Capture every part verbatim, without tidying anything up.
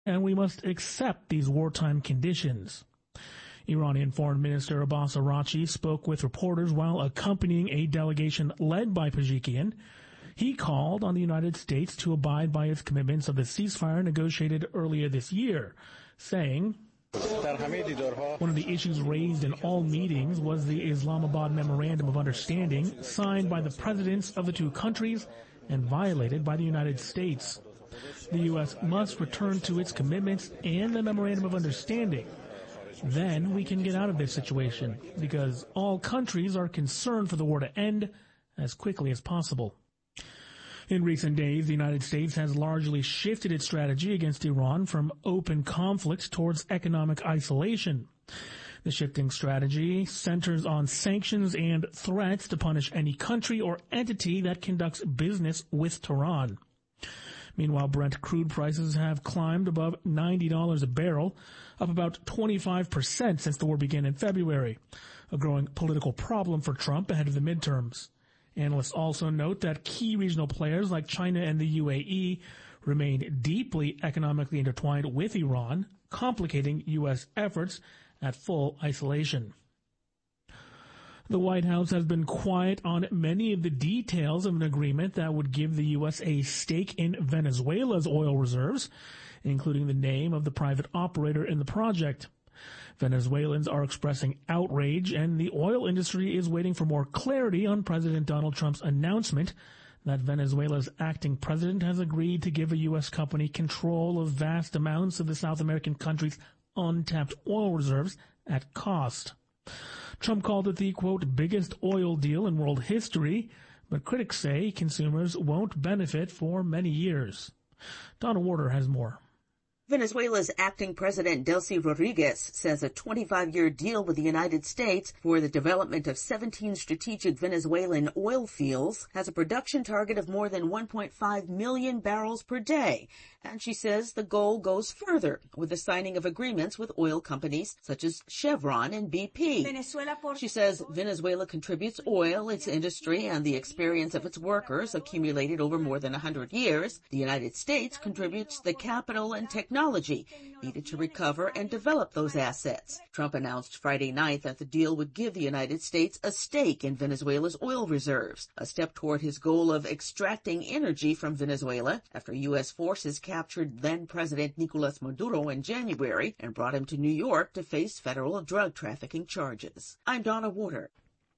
and we must accept these wartime conditions. Iranian Foreign Minister Abbas Araghchi spoke with reporters while accompanying a delegation led by Pezeshkian. He called on the United States to abide by its commitments of the ceasefire negotiated earlier this year, saying, "One of the issues raised in all meetings was the Islamabad Memorandum of Understanding signed by the presidents of the two countries and violated by the United States. The U S must return to its commitments and the Memorandum of Understanding. Then we can get out of this situation, because all countries are concerned for the war to end as quickly as possible." In recent days, the United States has largely shifted its strategy against Iran from open conflict towards economic isolation. The shifting strategy centers on sanctions and threats to punish any country or entity that conducts business with Tehran. Meanwhile, Brent crude prices have climbed above ninety dollars a barrel, up about twenty-five percent since the war began in February, a growing political problem for Trump ahead of the midterms. Analysts also note that key regional players like China and the U A E remain deeply economically intertwined with Iran, complicating U S efforts at full isolation. The White House has been quiet on many of the details of an agreement that would give the U S a stake in Venezuela's oil reserves, including the name of the private operator in the project. Venezuelans are expressing outrage, and the oil industry is waiting for more clarity on President Donald Trump's announcement that Venezuela's acting president has agreed to give a U S company control of vast amounts of the South American country's untapped oil reserves at cost. Trump called it the, quote, biggest oil deal in world history, but critics say consumers won't benefit for many years. Donna Warder has more. Venezuela's acting president Delcy Rodriguez says a twenty-five-year deal with the United States for the development of seventeen strategic Venezuelan oil fields has a production target of more than one point five million barrels per day. And she says the goal goes further with the signing of agreements with oil companies such as Chevron and B P. She says Venezuela contributes oil, its industry, and the experience of its workers accumulated over more than one hundred years. The United States contributes the capital and technology needed to recover and develop those assets. Trump announced Friday night that the deal would give the United States a stake in Venezuela's oil reserves, a step toward his goal of extracting energy from Venezuela after U S forces captured then-President Nicolas Maduro in January and brought him to New York to face federal drug trafficking charges. I'm Donna Warder.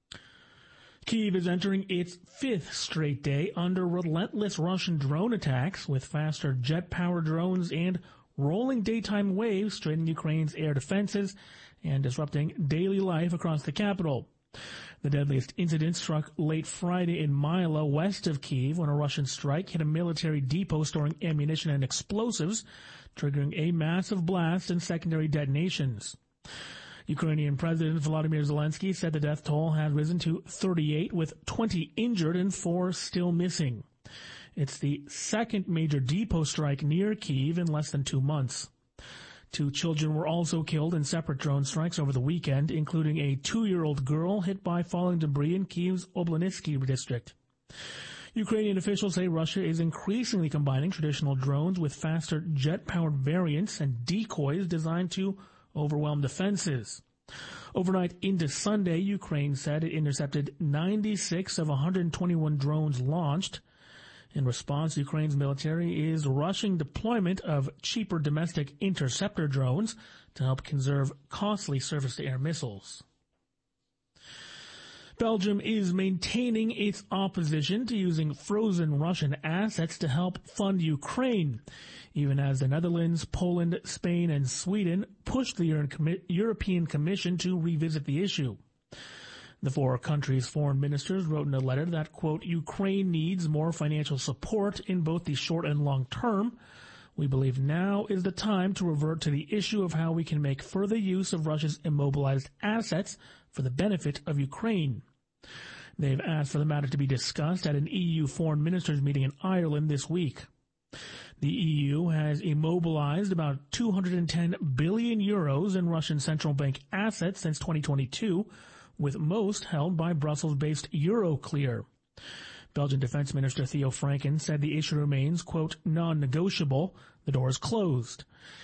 Kyiv is entering its fifth straight day under relentless Russian drone attacks, with faster jet-powered drones and rolling daytime waves straining Ukraine's air defenses and disrupting daily life across the capital. The deadliest incident struck late Friday in Mila, west of Kyiv, when a Russian strike hit a military depot storing ammunition and explosives, triggering a massive blast and secondary detonations. Ukrainian President Volodymyr Zelensky said the death toll had risen to thirty-eight, with twenty injured and four still missing. It's the second major depot strike near Kyiv in less than two months. Two children were also killed in separate drone strikes over the weekend, including a two-year-old girl hit by falling debris in Kyiv's Oblonitsky district. Ukrainian officials say Russia is increasingly combining traditional drones with faster jet-powered variants and decoys designed to overwhelm defenses. Overnight into Sunday, Ukraine said it intercepted ninety-six of one hundred twenty-one drones launched. In response, Ukraine's military is rushing deployment of cheaper domestic interceptor drones to help conserve costly surface-to-air missiles. Belgium is maintaining its opposition to using frozen Russian assets to help fund Ukraine, even as the Netherlands, Poland, Spain, and Sweden pushed the European Commission to revisit the issue. The four countries' foreign ministers wrote in a letter that, quote, Ukraine needs more financial support in both the short and long term. We believe now is the time to revert to the issue of how we can make further use of Russia's immobilized assets for the benefit of Ukraine. They've asked for the matter to be discussed at an E U foreign ministers meeting in Ireland this week. The E U has immobilized about two hundred ten billion euros in Russian central bank assets since twenty twenty-two, with most held by Brussels-based Euroclear. Belgian Defense Minister Theo Franken said the issue remains, quote, non-negotiable. The door is closed.